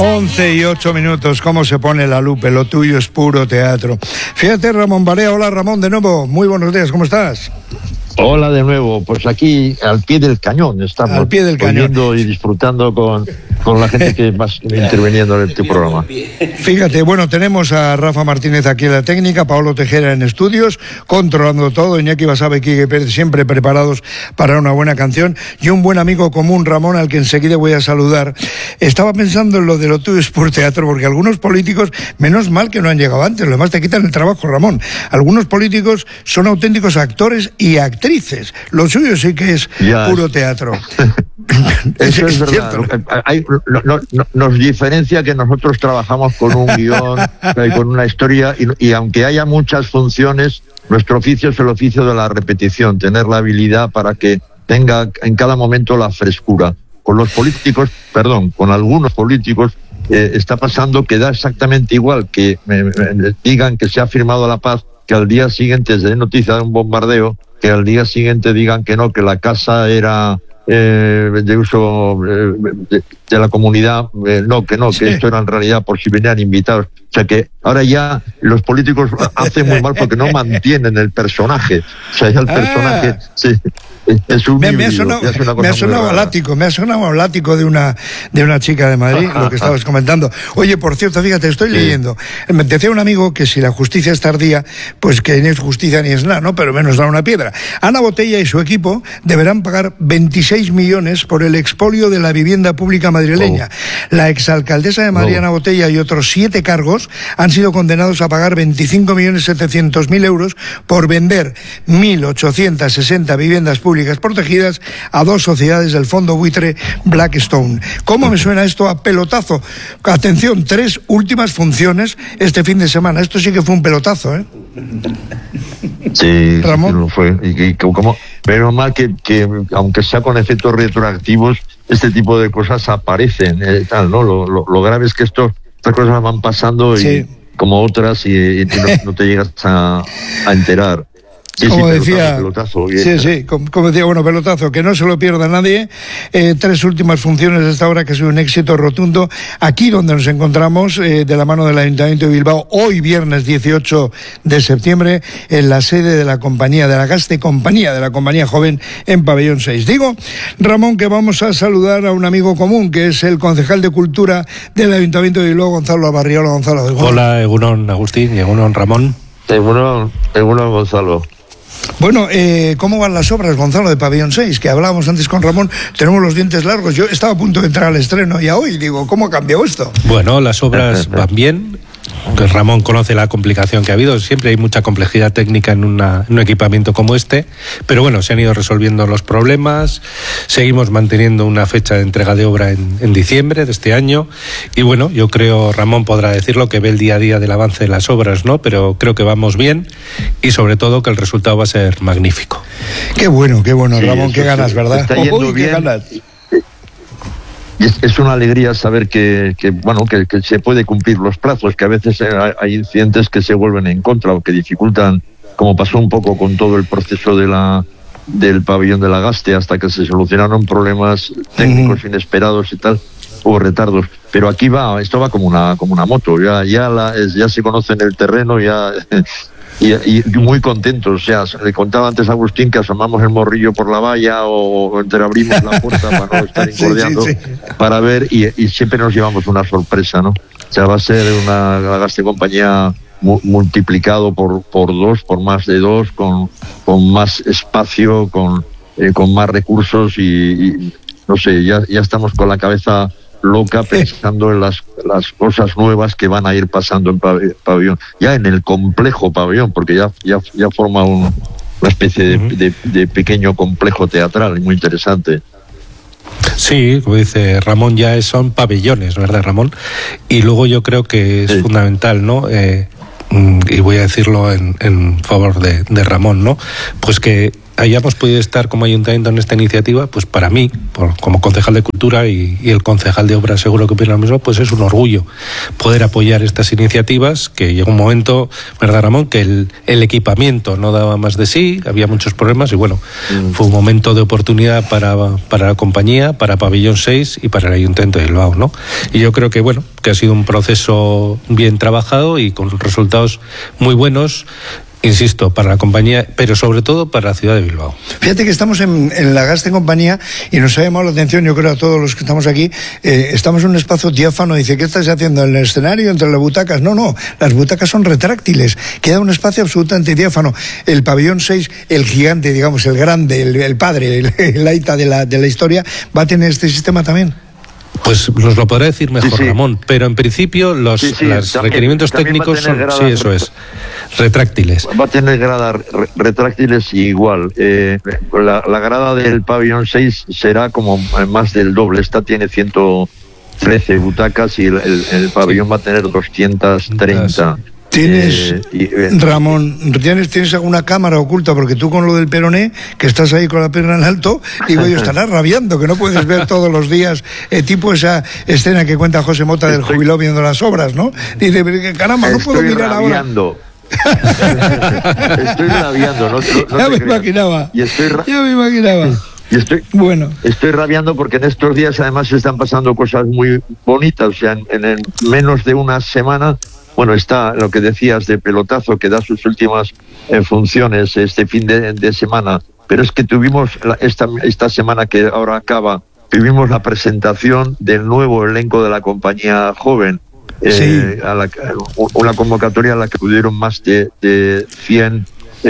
11:08, ¿cómo se pone la lupe? Lo tuyo es puro teatro. Fíjate, Ramón Barea. Hola, Ramón, de nuevo. Muy buenos días, ¿cómo estás? Hola de nuevo, pues aquí al pie del cañón estamos. Al pie del cañón. Y disfrutando con la gente que va interviniendo en este programa. Fíjate, bueno, tenemos a Rafa Martínez aquí en la técnica, Paolo Tejera en estudios, controlando todo, Iñaki Basabe y Quique Pérez siempre preparados para una buena canción, y un buen amigo común, Ramón, al que enseguida voy a saludar. Estaba pensando en lo de lo tuyo es puro teatro, porque algunos políticos, menos mal que no han llegado antes, lo demás te quitan el trabajo, Ramón. Algunos políticos son auténticos actores y actrices. Lo suyo sí que es puro teatro. Eso es verdad. Nos diferencia que nosotros trabajamos con un guión, con una historia, y aunque haya muchas funciones, nuestro oficio es el oficio de la repetición, tener la habilidad para que tenga en cada momento la frescura. Con algunos políticos está pasando que da exactamente igual que me digan que se ha firmado la paz, que al día siguiente se dé noticia de un bombardeo, que al día siguiente digan que no, que la casa era de uso de la comunidad, que esto era en realidad por si venían invitados. O sea que ahora ya los políticos hacen muy mal porque no mantienen el personaje. O sea, ya el personaje es un me ha sonado a látigo de una chica de Madrid, lo que estabas comentando. Oye, por cierto, fíjate, estoy leyendo. Me decía un amigo que si la justicia es tardía, pues que ni es justicia ni es nada, ¿no? Pero menos da una piedra. Ana Botella y su equipo deberán pagar 26 millones por el expolio de la vivienda pública madrileña. La exalcaldesa de Madrid, Ana Botella, y otros 7 cargos han sido condenados a pagar 25.700.000 euros por vender 1.860 viviendas públicas protegidas a 2 sociedades del fondo buitre Blackstone. ¿Cómo me suena esto a pelotazo? Atención, 3 últimas funciones este fin de semana. Esto sí que fue un pelotazo, ¿eh? Sí, Ramón. Fue. Y como, menos mal que aunque sea con efectos retroactivos, este tipo de cosas aparecen, ¿no? Lo grave es que estas cosas van pasando y como otras y no te llegas a enterar. Como decía, como decía, bueno, pelotazo, que no se lo pierda nadie. 3 últimas funciones de esta obra que ha sido un éxito rotundo. Aquí donde nos encontramos, de la mano del Ayuntamiento de Bilbao, hoy viernes 18 de septiembre, en la sede de la compañía, de la Gaste Compañía, de la compañía joven, en Pabellón 6. Digo, Ramón, que vamos a saludar a un amigo común, que es el concejal de Cultura del Ayuntamiento de Bilbao, Gonzalo Abarriola. Gonzalo. Hola, Egunon Agustín y Egunon Ramón. Egunon Gonzalo. Bueno, ¿cómo van las obras, Gonzalo, de Pabellón 6? Que hablábamos antes con Ramón, tenemos los dientes largos. Yo estaba a punto de entrar al estreno y hoy digo, ¿cómo ha cambiado esto? Bueno, las obras van bien. Pues Ramón conoce la complicación que ha habido. Siempre hay mucha complejidad técnica en un equipamiento como este, pero bueno, se han ido resolviendo los problemas. Seguimos manteniendo una fecha de entrega de obra en diciembre de este año, y bueno, yo creo, Ramón podrá decirlo, que ve el día a día del avance de las obras, ¿no? Pero creo que vamos bien, y sobre todo que el resultado va a ser magnífico. Qué bueno, Ramón, qué ganas, ¿verdad? Está yendo bien. Qué ganas. Es una alegría saber que se puede cumplir los plazos, que a veces hay incidentes que se vuelven en contra o que dificultan, como pasó un poco con todo el proceso del pabellón de la Gaste, hasta que se solucionaron problemas técnicos inesperados y tal, hubo retardos. Pero aquí esto va como una moto, ya se conoce en el terreno, y muy contentos. O sea, le contaba antes a Agustín que asomamos el morrillo por la valla o entreabrimos la puerta para no estar incordiando, para ver, y siempre nos llevamos una sorpresa, ¿no? O sea, va a ser la Gaste Compañía multiplicado por 2, por más de 2, con más espacio, con más recursos, y no sé, ya estamos con la cabeza loca pensando en las cosas nuevas que van a ir pasando en pabellón, ya en el complejo pabellón, porque ya forma una especie de pequeño complejo teatral muy interesante. Sí, como dice Ramón, son pabellones, ¿verdad, Ramón? Y luego yo creo que es fundamental, ¿no? Y voy a decirlo en favor de Ramón, ¿no? Pues que hayamos podido estar como ayuntamiento en esta iniciativa, pues para mí, como concejal de Cultura y el concejal de Obras, seguro que opina lo mismo, pues es un orgullo poder apoyar estas iniciativas, que llegó un momento, ¿verdad, Ramón?, que el equipamiento no daba más de sí, había muchos problemas y bueno, fue un momento de oportunidad para la compañía, para Pabellón 6 y para el Ayuntamiento de Bilbao, ¿no? Y yo creo que bueno, que ha sido un proceso bien trabajado y con resultados muy buenos, insisto, para la compañía, pero sobre todo para la ciudad de Bilbao. Fíjate que estamos en la Gasta Compañía y nos ha llamado la atención, yo creo a todos los que estamos aquí, estamos en un espacio diáfano. Dice, ¿qué estás haciendo en el escenario entre las butacas? No, las butacas son retráctiles, queda un espacio absolutamente diáfano. El Pabellón 6, el gigante, digamos, el grande, el padre, el aita de la historia, ¿va a tener este sistema también? Pues nos lo podrá decir mejor, sí. Ramón, pero en principio los requerimientos técnicos son, sí, eso es, retráctiles. Va a tener gradas retráctiles igual. La grada del Pabellón 6 será como más del doble. Esta tiene 113 butacas y el pabellón va a tener 230. ¿Tienes, Ramón, ¿tienes alguna cámara oculta? Porque tú con lo del peroné, que estás ahí con la pierna en alto, digo yo, estarás rabiando, que no puedes ver todos los días, tipo esa escena que cuenta José Mota del jubilado viendo las obras, ¿no? Dice, caramba, no puedo mirar rabiando. Ahora. Estoy rabiando, no ya me imaginaba. Ya me imaginaba. Y estoy rabiando porque en estos días además se están pasando cosas muy bonitas. O sea, en menos de una semana, bueno, está lo que decías de Pelotazo, que da sus últimas funciones este fin de semana, pero es que tuvimos esta semana que ahora acaba, tuvimos la presentación del nuevo elenco de la compañía joven, una convocatoria a la que acudieron más de 100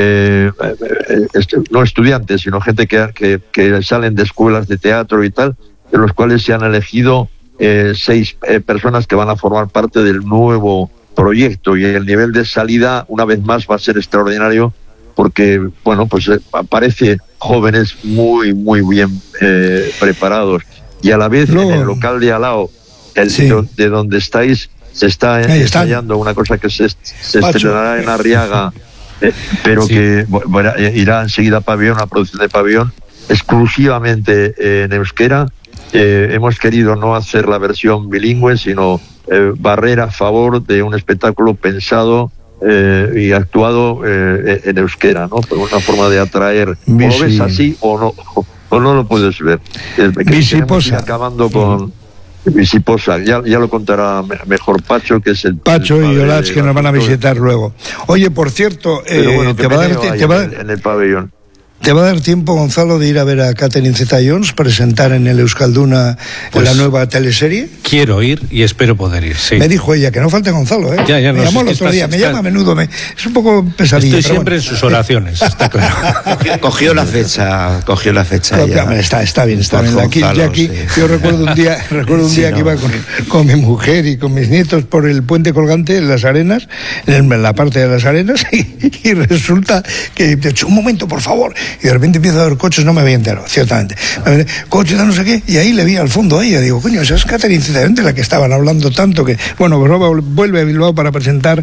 no estudiantes, sino gente que salen de escuelas de teatro y tal, de los cuales se han elegido 6 personas que van a formar parte del nuevo proyecto, y el nivel de salida una vez más va a ser extraordinario porque, bueno, pues aparece jóvenes muy bien preparados, y a la vez en el local de Alao, de donde estáis, se está ensayando una cosa que se estrenará en Arriaga, pero que irá enseguida a Pabellón, una producción de Pabellón exclusivamente en euskera. Hemos querido no hacer la versión bilingüe, sino barrer a favor de un espectáculo pensado y actuado en euskera, ¿no? Por una forma de atraer. O lo ves así o no lo puedes ver. Visiposa. Acabando con Visiposa. Ya lo contará mejor Pacho, que es el Pacho y Olach, que nos van a visitar luego. Oye, por cierto, te va a dar en el pabellón. ¿Te va a dar tiempo, Gonzalo, de ir a ver a Catherine Zeta-Jones presentar en el Euskalduna la nueva teleserie? Quiero ir y espero poder ir, sí. Me dijo ella que no falte Gonzalo, ¿eh? Ya me llamó el otro día, me llama a menudo, es un poco pesadilla. Estoy siempre en sus oraciones, está claro. Cogió la fecha ya. Está bien. Aquí, yo recuerdo un día que iba con mi mujer y con mis nietos por el puente colgante en Las Arenas, en la parte de Las Arenas, y resulta que, de hecho, un momento, por favor. Y de repente empiezo a ver coches, no me había enterado, ciertamente. Coches, no sé qué, y ahí le vi al fondo a ella. Digo, coño, esa es Catherine Zeta-Jones, de la que estaban hablando tanto, que, bueno, vuelve a Bilbao para presentar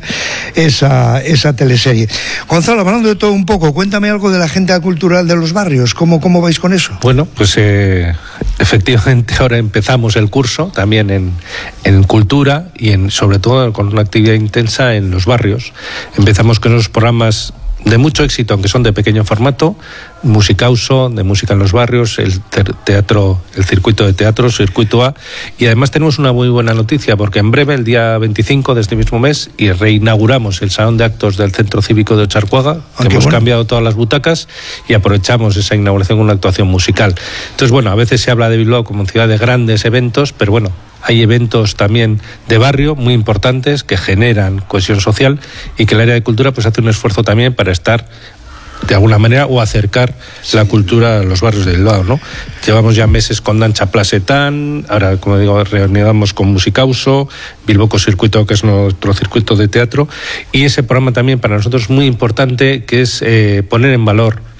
esa teleserie. Gonzalo, hablando de todo un poco, cuéntame algo de la agenda cultural de los barrios. ¿Cómo vais con eso? Bueno, pues efectivamente ahora empezamos el curso también en cultura y sobre todo con una actividad intensa en los barrios. Empezamos con esos programas de mucho éxito, aunque son de pequeño formato, Musicauso, de música en los barrios, el teatro, el circuito de teatro, Circuito A, y además tenemos una muy buena noticia, porque en breve, el día 25 de este mismo mes, y reinauguramos el Salón de Actos del Centro Cívico de Ocharcoaga, que hemos cambiado todas las butacas y aprovechamos esa inauguración con una actuación musical. Entonces, bueno, a veces se habla de Bilbao como ciudad de grandes eventos, pero bueno, hay eventos también de barrio muy importantes que generan cohesión social y que el área de cultura pues hace un esfuerzo también para estar de alguna manera o acercar la cultura a los barrios de Bilbao, ¿no? Llevamos ya meses con Dancha Plasetán, ahora, como digo, reunimos con Musicauso, Bilboko Circuito, que es nuestro circuito de teatro, y ese programa también para nosotros es muy importante, que es poner en valor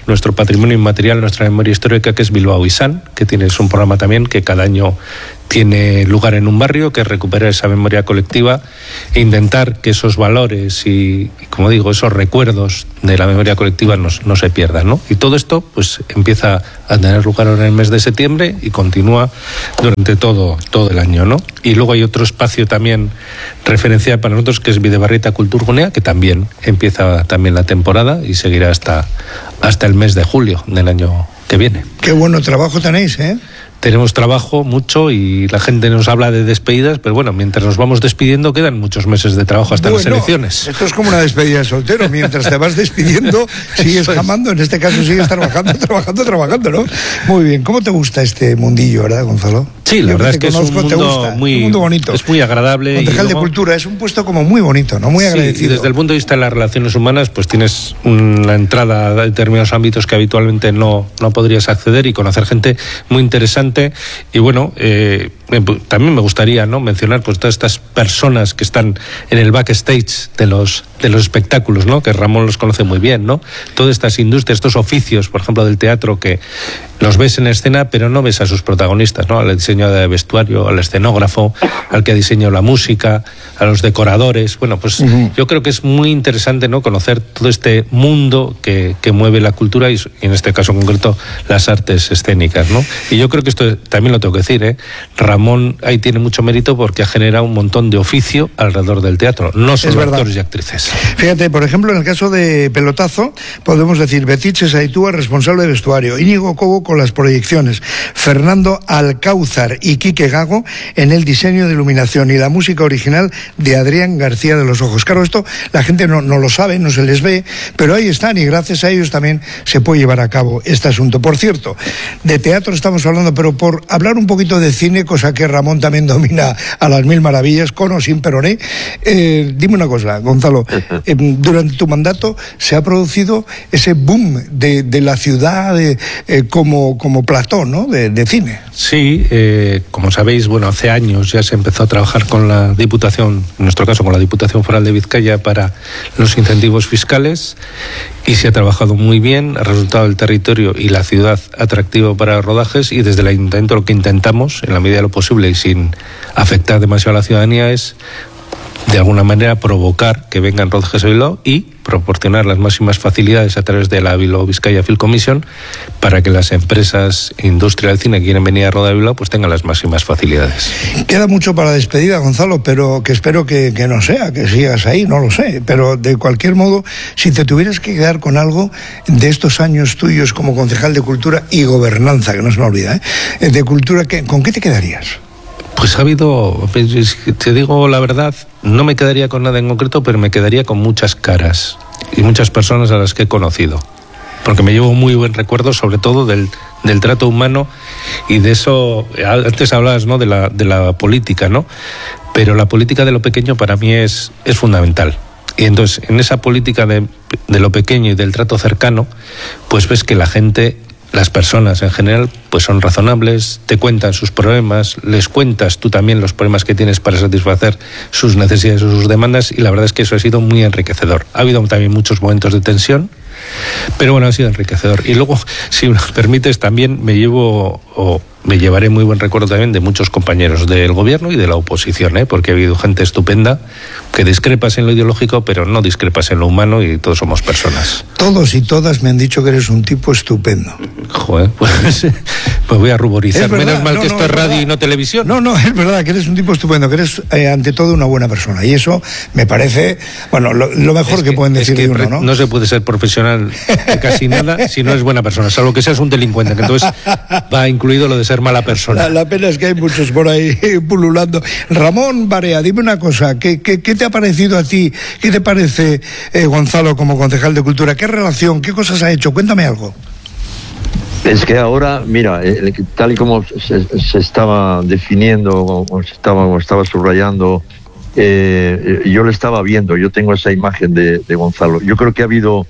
nuestro patrimonio inmaterial, nuestra memoria histórica, que es Bilbao Izan, que es un programa también que cada año tiene lugar en un barrio, que es recuperar esa memoria colectiva e intentar que esos valores y como digo, esos recuerdos de la memoria colectiva no se pierdan, ¿no? Y todo esto pues empieza a tener lugar ahora en el mes de septiembre y continúa durante todo el año, ¿no? Y luego hay otro espacio también referencial para nosotros, que es Bidebarrieta Kulturgunea, que también empieza también la temporada y seguirá hasta el mes de julio del año que viene. Qué bueno trabajo tenéis, ¿eh? Tenemos trabajo mucho y la gente nos habla de despedidas, pero bueno, mientras nos vamos despidiendo quedan muchos meses de trabajo hasta las elecciones. Esto es como una despedida de soltero, mientras te vas despidiendo sigues jamando, en este caso sigues trabajando, ¿no? Muy bien, ¿cómo te gusta este mundillo, verdad, Gonzalo? Sí, la verdad es que es un mundo bonito. Es muy agradable. Concejal de Cultura es un puesto como muy bonito, ¿no? Muy agradecido. Y desde el punto de vista de las relaciones humanas, pues tienes una entrada a determinados ámbitos que habitualmente no podrías acceder y conocer gente muy interesante. Y bueno, también me gustaría, ¿no?, mencionar pues todas estas personas que están en el backstage de los espectáculos, ¿no?, que Ramón los conoce muy bien, ¿no? Todas estas industrias, estos oficios, por ejemplo, del teatro, que los ves en escena, pero no ves a sus protagonistas, ¿no? Al diseño de vestuario, al escenógrafo, al que diseñó la música, a los decoradores. Bueno, pues yo creo que es muy interesante, ¿no?, conocer todo este mundo que mueve la cultura y en este caso concreto las artes escénicas, ¿no? Y yo creo que esto también lo tengo que decir, ¿eh? Ramón ahí tiene mucho mérito porque ha generado un montón de oficio alrededor del teatro, no solo actores y actrices. Fíjate, por ejemplo, en el caso de Pelotazo, podemos decir Betiche Saitúa, responsable de vestuario, Íñigo Cobo con las proyecciones, Fernando Alcáuzar y Quique Gago en el diseño de iluminación y la música original de Adrián García de los Ojos. Claro, esto la gente no lo sabe, no se les ve, pero ahí están y gracias a ellos también se puede llevar a cabo este asunto. Por cierto, de teatro estamos hablando, pero por hablar un poquito de cine, cosa que Ramón también domina a las mil maravillas, con o sin Peroné, dime una cosa, Gonzalo, durante tu mandato se ha producido ese boom de la ciudad como plató, ¿no?, de cine. Sí, como sabéis, bueno, hace años ya se empezó a trabajar con la Diputación, en nuestro caso con la Diputación Foral de Vizcaya, para los incentivos fiscales, y se ha trabajado muy bien, ha resultado el territorio y la ciudad atractivo para rodajes, y desde el Ayuntamiento lo que intentamos, en la medida de lo posible y sin afectar demasiado a la ciudadanía, es de alguna manera provocar que vengan rodajes a Bilbao y proporcionar las máximas facilidades a través de la Bilbao Vizcaya Film Commission para que las empresas industria del cine que quieren venir a rodar a Bilbao pues tengan las máximas facilidades. Queda mucho para la despedida, Gonzalo, pero que espero que no sea, que sigas ahí, no lo sé, pero de cualquier modo, si te tuvieras que quedar con algo de estos años tuyos como concejal de Cultura y Gobernanza, que no se me olvida, de Cultura, ¿con qué te quedarías? Pues ha habido, te digo la verdad, no me quedaría con nada en concreto, pero me quedaría con muchas caras y muchas personas a las que he conocido, porque me llevo muy buen recuerdo, sobre todo del trato humano y de eso. Antes hablabas, ¿no?, de la política, ¿no? Pero la política de lo pequeño para mí es fundamental. Y entonces, en esa política de lo pequeño y del trato cercano, pues ves que la gente, las personas en general, pues son razonables, te cuentan sus problemas, les cuentas tú también los problemas que tienes para satisfacer sus necesidades o sus demandas, y la verdad es que eso ha sido muy enriquecedor. Ha habido también muchos momentos de tensión, pero bueno, ha sido enriquecedor. Y luego, si me permites, también me llevaré muy buen recuerdo también de muchos compañeros del gobierno y de la oposición, porque ha habido gente estupenda, que discrepas en lo ideológico, pero no discrepas en lo humano, y todos somos personas. Todos y todas me han dicho que eres un tipo estupendo. Joder, pues voy a ruborizar. Menos mal que esto es radio y no televisión. No, es verdad que eres un tipo estupendo, que eres ante todo una buena persona, y eso me parece, bueno, lo mejor que pueden decir de uno, ¿no? No se puede ser profesional de casi nada si no es buena persona, salvo que seas un delincuente, que entonces va incluido lo de ser mala persona. La pena es que hay muchos por ahí pululando. Ramón Barea, dime una cosa, ¿qué te ha parecido a ti? ¿Qué te parece, Gonzalo, como concejal de Cultura? ¿Qué relación, qué cosas ha hecho? Cuéntame algo. Es que ahora, mira, tal y como se estaba definiendo, o estaba subrayando, yo lo estaba viendo, yo tengo esa imagen de Gonzalo. Yo creo que ha habido,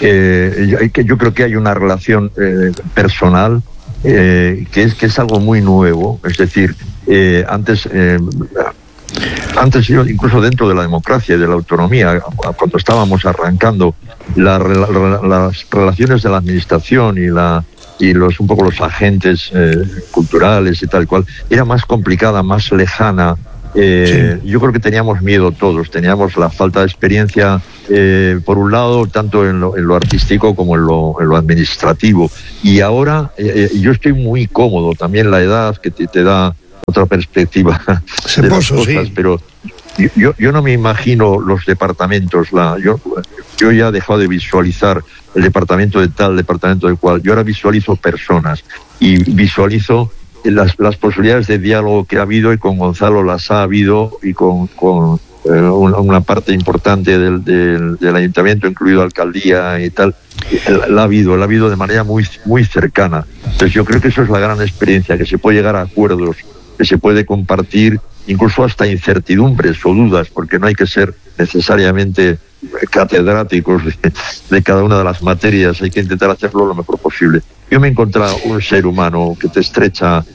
yo creo que hay una relación personal que es algo muy nuevo. Es decir, antes antes incluso dentro de la democracia y de la autonomía, cuando estábamos arrancando, las relaciones de la administración y un poco los agentes culturales y tal cual, era más complicada, más lejana. Yo creo que teníamos miedo todos, teníamos la falta de experiencia, por un lado, tanto en lo artístico como en lo administrativo. Y ahora yo estoy muy cómodo, también la edad que te da otra perspectiva de las cosas, pero yo no me imagino los departamentos, yo ya he dejado de visualizar el departamento de tal, departamento de cual, yo ahora visualizo personas y visualizo las posibilidades de diálogo que ha habido, y con Gonzalo las ha habido, y con una parte importante del ayuntamiento, incluido alcaldía y tal, la ha habido de manera muy, muy cercana. Entonces yo creo que eso es la gran experiencia, que se puede llegar a acuerdos, que se puede compartir incluso hasta incertidumbres o dudas, porque no hay que ser necesariamente catedráticos de cada una de las materias, hay que intentar hacerlo lo mejor posible. Yo me he encontrado un ser humano que te estrecha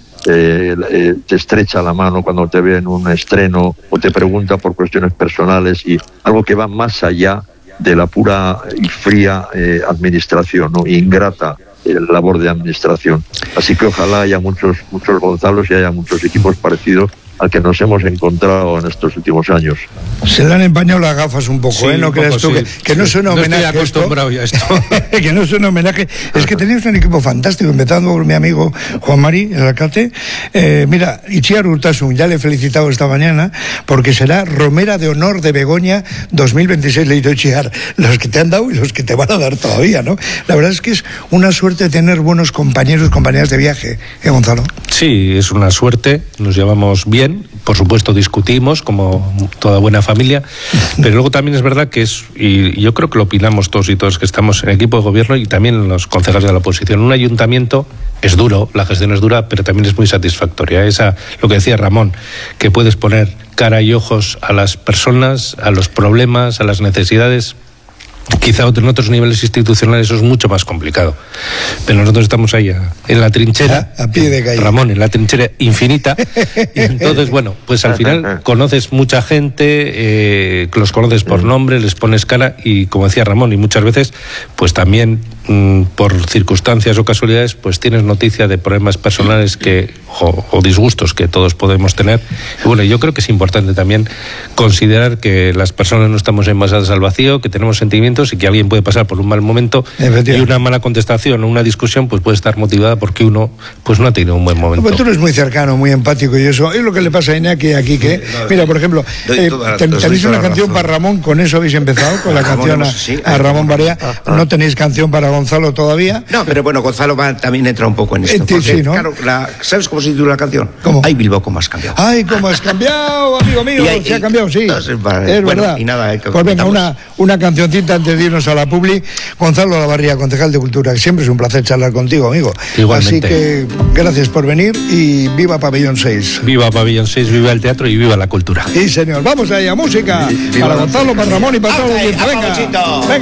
la mano cuando te ve en un estreno, o te pregunta por cuestiones personales, y algo que va más allá de la pura y fría administración, ¿no? Ingrata labor de administración. Así que ojalá haya muchos Gonzalos y haya muchos equipos parecidos al que nos hemos encontrado en estos últimos años. Se le han empañado las gafas un poco, sí, ¿no creas tú? Que no es un homenaje. No estoy acostumbrado ya a esto. Que no es un homenaje. Es que tenéis un equipo fantástico, empezando por mi amigo Juan Mari, el alcalde. Mira, Itziar Urtasun, ya le he felicitado esta mañana, porque será Romera de Honor de Begoña 2026. Le he dicho, Itziar, los que te han dado y los que te van a dar todavía, ¿no? La verdad es que es una suerte tener buenos compañeros, compañeras de viaje, Gonzalo? Sí, es una suerte, nos llevamos bien. Por supuesto discutimos como toda buena familia, pero luego también es verdad que y yo creo que lo opinamos todos y todas que estamos en el equipo de gobierno y también los concejales de la oposición. Un ayuntamiento es duro, la gestión es dura, pero también es muy satisfactoria. Lo que decía Ramón, que puedes poner cara y ojos a las personas, a los problemas, a las necesidades. Quizá en otros niveles institucionales eso es mucho más complicado, pero nosotros estamos ahí en la trinchera, a pie de calle. Ramón, en la trinchera infinita, y entonces, bueno, pues al final conoces mucha gente, los conoces por nombre, les pones cara, y como decía Ramón, y muchas veces pues también por circunstancias o casualidades pues tienes noticia de problemas personales o disgustos que todos podemos tener. Y bueno, yo creo que es importante también considerar que las personas no estamos envasadas al vacío, que tenemos sentimientos y que alguien puede pasar por un mal momento, y una mala contestación o una discusión pues puede estar motivada porque uno pues no ha tenido un buen momento. Pues tú eres muy cercano, muy empático, y eso es lo que le pasa a Iñaki aquí, que mira, por ejemplo, tenéis una canción para Ramón, con eso habéis empezado, con la canción a Ramón Barea. No tenéis canción para Gonzalo todavía. No, pero bueno, Gonzalo también entra un poco en esto, porque, sí, ¿no? Claro, ¿sabes cómo se titula la canción? ¿Cómo? Ay, Bilbao, ¿cómo has cambiado? Ay, ¿cómo has cambiado, amigo mío? Se ha cambiado, sí. Entonces, es bueno, verdad. Y nada, pues venga, una cancioncita antes de irnos a la publi. Gonzalo Lavarría, concejal de Cultura, siempre es un placer charlar contigo, amigo. Igualmente. Así que gracias por venir y viva Pabellón 6. Viva Pabellón 6, viva el teatro y viva la cultura. Sí, señor. Vamos allá, música. Para Gonzalo, para Ramón y para todo el mundo. Venga.